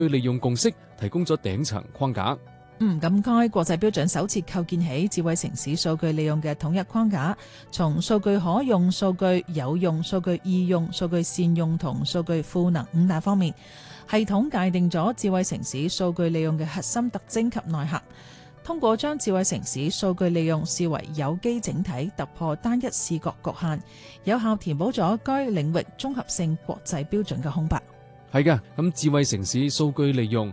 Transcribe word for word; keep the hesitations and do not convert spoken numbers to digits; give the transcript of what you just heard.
利用共識提供咗頂層框架。 嗯，咁該國際標準首次構建起智慧城市數據利用嘅統一框架，從數據可用、數據有用、數據易用、數據善用同數據賦能五大方面，系統界定咗智慧城市數據利用嘅核心特徵及內涵。通過將智慧城市數據利用視為有機整體，突破單一視覺局限，有效填補咗該領域綜合性國際標準嘅空白。 係嘅，咁智慧城市數據利用